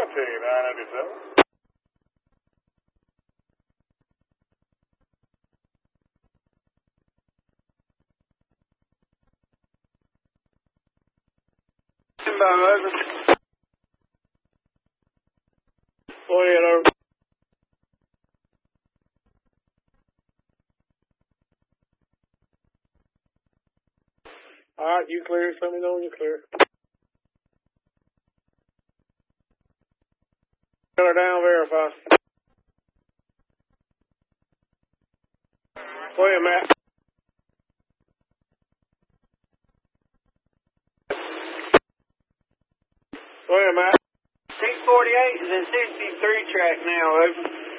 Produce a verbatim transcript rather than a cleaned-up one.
nine eighty-seven. Inbound, over. Go ahead, over. All right, you clear. Let me know when you're clear. Color down, verify. Go ahead, Matt. Go ahead, Matt. six forty-eight is in sixty-three track now, over.